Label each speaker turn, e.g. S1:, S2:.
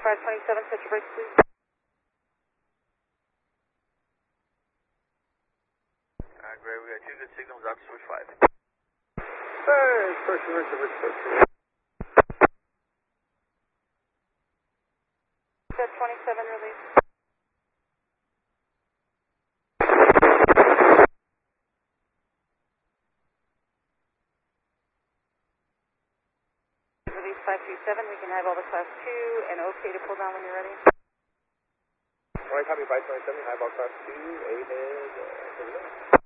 S1: 527, set your brakes, please.
S2: Great, we got two good signals out to switch 5.
S3: Hey, first reverse.
S1: Set 27, release. Release 527, we can have all the class 2 and okay to pull down when you're ready.
S3: Alright, copy 527, highball class 2, ahead,